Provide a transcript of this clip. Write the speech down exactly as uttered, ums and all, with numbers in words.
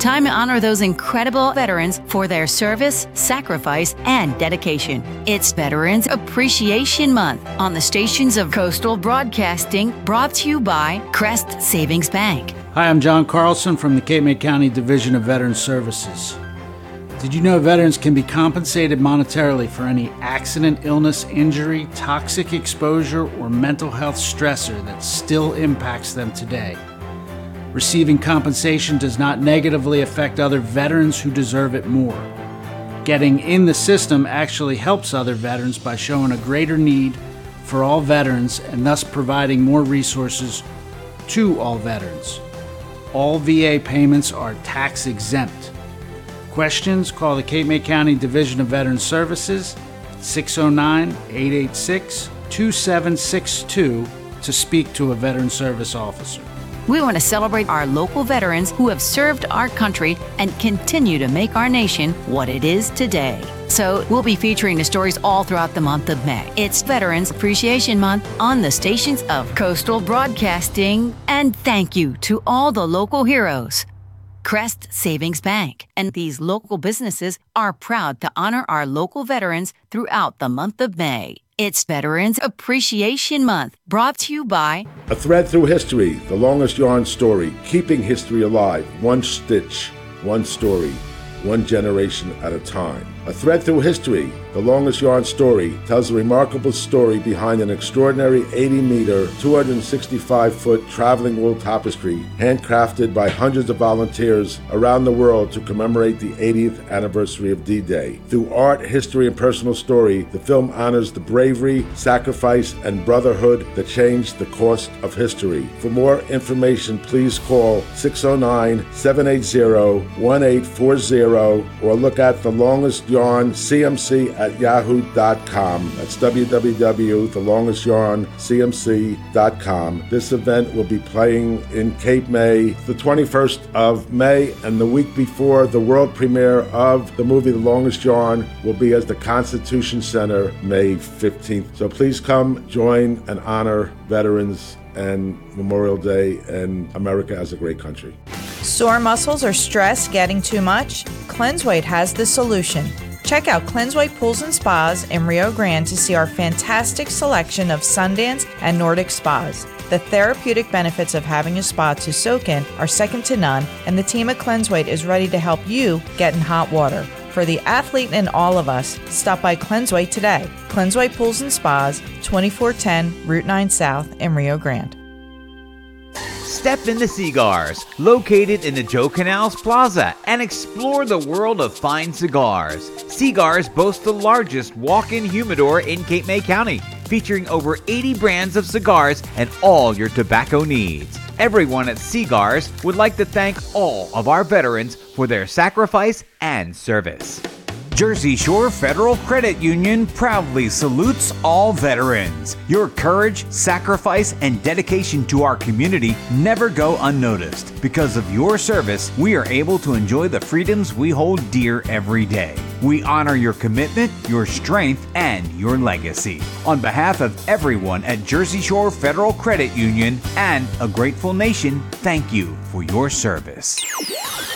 time to honor those incredible veterans for their service, sacrifice, and dedication. It's Veterans Appreciation Month on the stations of Coastal Broadcasting, brought to you by Crest Savings Bank. Hi, I'm John Carlson from the Cape May County Division of Veterans Services. Did you know veterans can be compensated monetarily for any accident, illness, injury, toxic exposure, or mental health stressor that still impacts them today? Receiving compensation does not negatively affect other veterans who deserve it more. Getting in the system actually helps other veterans by showing a greater need for all veterans and thus providing more resources to all veterans. All V A payments are tax exempt. Questions? Call the Cape May County Division of Veterans Services at six oh nine, eight eight six, two seven six two to speak to a veteran service officer. We want to celebrate our local veterans who have served our country and continue to make our nation what it is today. So we'll be featuring the stories all throughout the month of May. It's Veterans Appreciation Month on the stations of Coastal Broadcasting. And thank you to all the local heroes. Crest Savings Bank and these local businesses are proud to honor our local veterans throughout the month of May. It's Veterans Appreciation Month, brought to you by A Thread Through History, the longest yarn story, keeping history alive, one stitch, one story, one generation at a time. A Thread Through History, the longest yarn story, tells a remarkable story behind an extraordinary eighty meter, two hundred sixty-five foot traveling wool tapestry, handcrafted by hundreds of volunteers around the world to commemorate the eightieth anniversary of D-Day. Through art, history, and personal story, the film honors the bravery, sacrifice, and brotherhood that changed the course of history. For more information, please call six oh nine, seven eight zero, one eight four zero or look at The Longest Yarn C M C at yahoo dot com. That's w w w dot the longest yarn c m c dot com. This event will be playing in Cape May the twenty-first of May, and the week before, the world premiere of the movie The Longest Yarn will be at the Constitution Center May fifteenth. So please come join and honor veterans and Memorial Day and America as a great country. Sore muscles or stress getting too much? CleanseWhite has the solution. Check out CleanseWhite Pools and Spas in Rio Grande to see our fantastic selection of Sundance and Nordic spas. The therapeutic benefits of having a spa to soak in are second to none, and the team at CleanseWhite is ready to help you get in hot water. For the athlete in all of us, stop by CleanseWhite today. CleanseWhite Pools and Spas, twenty-four ten Route nine South in Rio Grande. Step into Cigars, located in the Joe Canals Plaza, and explore the world of fine cigars. Cigars boasts the largest walk-in humidor in Cape May County, featuring over eighty brands of cigars and all your tobacco needs. Everyone at Cigars would like to thank all of our veterans for their sacrifice and service. Jersey Shore Federal Credit Union proudly salutes all veterans. Your courage, sacrifice, and dedication to our community never go unnoticed. Because of your service, we are able to enjoy the freedoms we hold dear every day. We honor your commitment, your strength, and your legacy. On behalf of everyone at Jersey Shore Federal Credit Union and a grateful nation, thank you for your service.